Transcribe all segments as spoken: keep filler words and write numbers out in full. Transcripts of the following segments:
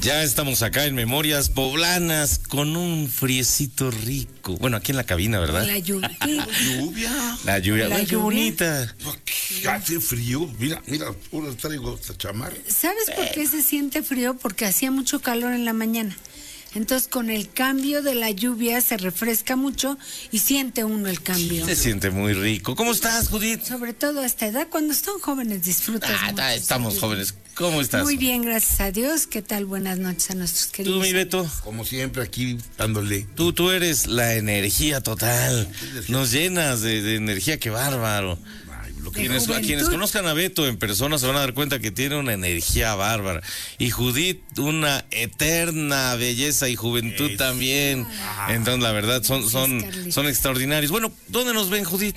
Ya estamos acá en Memorias Poblanas con un friecito rico. Bueno, aquí en la cabina, ¿verdad? La lluvia. ¿Lluvia? La lluvia. La Ay, qué lluvia. bonita. ¿Qué hace frío? Mira, mira, ahora traigo esta chamarra. ¿Sabes por qué se siente frío? Porque hacía mucho calor en la mañana. Entonces, con el cambio de la lluvia se refresca mucho y siente uno el cambio. Se siente muy rico. ¿Cómo estás, Judith? Sobre todo a esta edad, cuando están jóvenes, disfrutas Ah, mucho. ta- estamos Sí. jóvenes. ¿Cómo estás? Muy bien, gracias a Dios. ¿Qué tal? Buenas noches a nuestros queridos. ¿Tú, mi Beto? Como siempre, aquí dándole. Tú, tú eres la energía total. Nos llenas de, de energía, qué bárbaro. Ay, lo que De Quienes, a juventud. quienes conozcan a Beto en persona se van a dar cuenta que tiene una energía bárbara. Y Judith, una eterna belleza y juventud Eso. también. Entonces, la verdad, son, son, Gracias, Carlitos. son extraordinarios. Bueno, ¿dónde nos ven, Judith?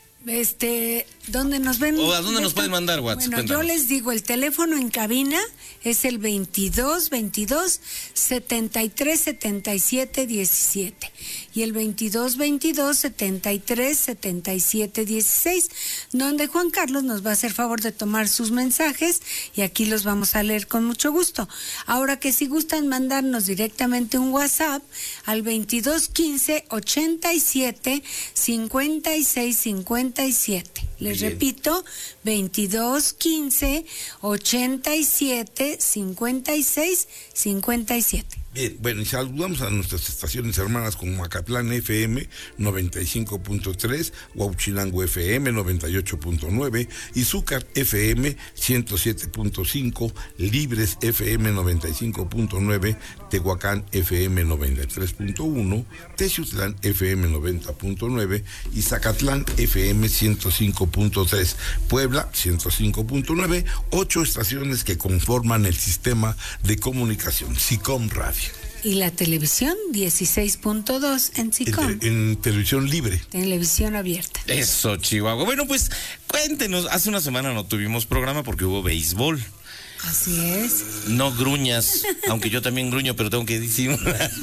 Este, ¿dónde nos ven? ¿O a dónde nos Beto? pueden mandar WhatsApp? Bueno, Cuéntanos. yo les digo, el teléfono en cabina es el veintidós veintidós setenta y tres setenta y siete diecisiete y el veintidós veintidós setenta y tres setenta y siete dieciséis, donde Juan Carlos nos va a hacer favor de tomar sus mensajes y aquí los vamos a leer con mucho gusto. Ahora que si gustan mandarnos directamente un WhatsApp al veintidós quince ochenta y siete cincuenta y seis cincuenta y siete. Les Bien. repito, veintidós quince ochenta y siete cincuenta y seis cincuenta y siete. Bien, bueno, y saludamos a nuestras estaciones hermanas como Macatlán F M noventa y cinco punto tres, Huauchinango F M noventa y ocho punto nueve, Izúcar F M ciento siete punto cinco, Libres F M noventa y cinco punto nueve, Tehuacán F M noventa y tres punto uno, Texutlán F M noventa punto nueve y Zacatlán F M ciento cinco punto tres, Puebla ciento cinco punto nueve, ocho estaciones que conforman el sistema de comunicación SICOM Radio. Y la televisión, dieciséis punto dos en En, SICOM, te- en televisión libre. televisión abierta. Eso, Chihuahua. Bueno, pues cuéntenos. Hace una semana no tuvimos programa porque hubo béisbol. Así es. No gruñas, aunque yo también gruño, pero tengo que decir.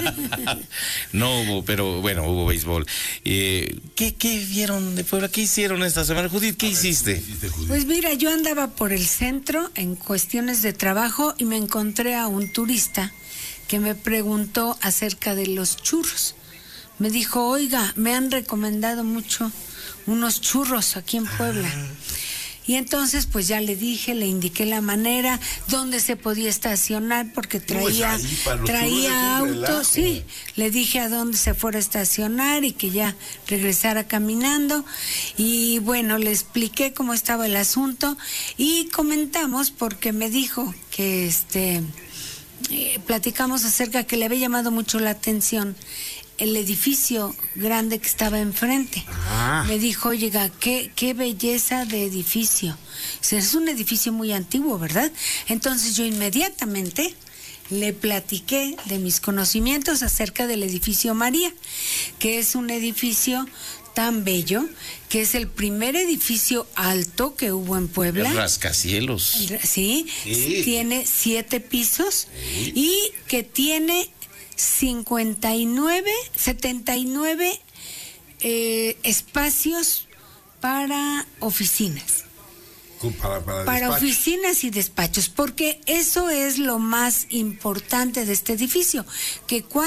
No hubo, pero bueno, hubo béisbol. Eh, ¿qué, ¿Qué vieron de Puebla? ¿Qué hicieron esta semana? Judith, ¿qué hiciste? ¿Hiciste, Judith? Pues mira, yo andaba por el centro en cuestiones de trabajo y me encontré a un turista que me preguntó acerca de los churros. Me dijo, oiga, me han recomendado mucho unos churros aquí en Puebla. Y entonces pues ya le dije, le indiqué la manera, dónde se podía estacionar, porque traía, ahí para los churros traía es un auto, relajo. sí. Le dije a dónde se fuera a estacionar y que ya regresara caminando. Y bueno, le expliqué cómo estaba el asunto y comentamos porque me dijo que este eh, platicamos acerca que le había llamado mucho la atención el edificio grande que estaba enfrente. Ah. Me dijo, oiga, qué, qué belleza de edificio. O sea, es un edificio muy antiguo, ¿verdad? Entonces yo inmediatamente le platiqué de mis conocimientos acerca del edificio María, que es un edificio tan bello, que es el primer edificio alto que hubo en Puebla. El rascacielos. Sí, Sí. tiene siete pisos y que tiene cincuenta y nueve, setenta y nueve eh, espacios para oficinas. Con- Para, para, Para despacho. oficinas y despachos, porque eso es lo más importante de este edificio, que cuando